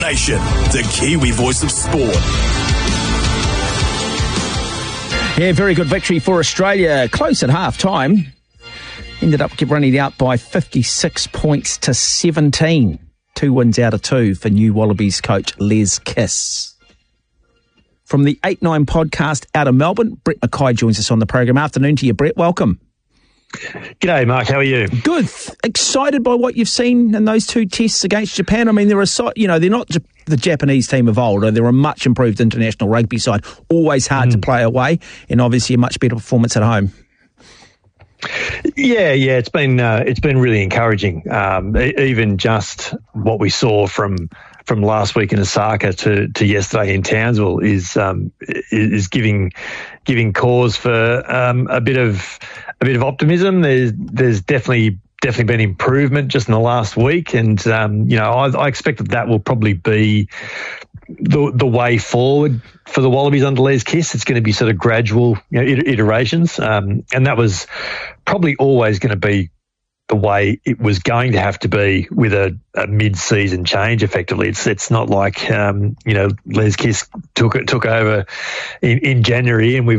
Nation, the Kiwi voice of sport. Yeah, very good victory for Australia. Close at half-time. Ended up running out by 56 points to 17. 2 wins out of 2 for new Wallabies coach Les Kiss. From the 8-9 podcast out of Melbourne, Brett McKay joins us on the program. Afternoon to you, Brett. Welcome. G'day, Mark. How are you? Good. Excited by what you've seen in those 2 tests against Japan? I mean, they're not the Japanese team of old. They're a much improved international rugby side. Always hard to play away, and obviously a much better performance at home. Yeah, it's been really encouraging. Even just what we saw from last week in Osaka to yesterday in Townsville is giving cause for a bit of optimism. There's definitely been improvement just in the last week, and I expect that will probably be the way forward for the Wallabies under Les Kiss. It's going to be sort of gradual iterations, and that was probably always going to be the way it was going to have to be with a mid-season change. Effectively, it's not like Les Kiss took over in January, and